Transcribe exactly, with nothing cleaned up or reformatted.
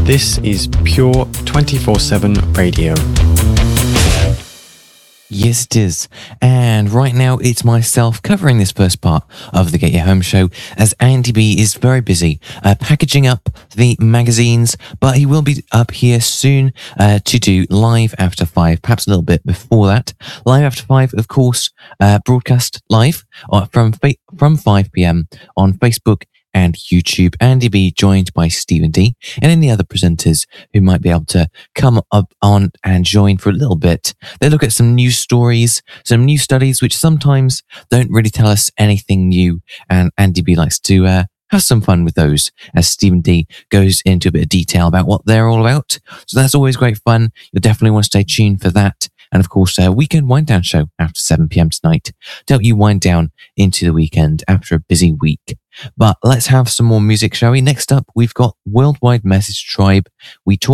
This is Pure twenty-four seven Radio. Yes, it is. And right now, it's myself covering this first part of the Get Your Home show, as Andy B is very busy uh, packaging up the magazines, but he will be up here soon uh, to do Live After Five, perhaps a little bit before that. Live After Five, of course, uh, broadcast live uh, from fa- from five p.m. on Facebook and YouTube. Andy B joined by Stephen D and any other presenters who might be able to come up on and join for a little bit. They look at some news stories, some new studies which sometimes don't really tell us anything new, and Andy B likes to uh, have some fun with those as Stephen D goes into a bit of detail about what they're all about. So that's always great fun. You'll definitely want to stay tuned for that. And of course, a weekend wind down show after seven p.m. tonight to help you wind down into the weekend after a busy week. But let's have some more music, shall we? Next up, we've got Worldwide Message Tribe. We talk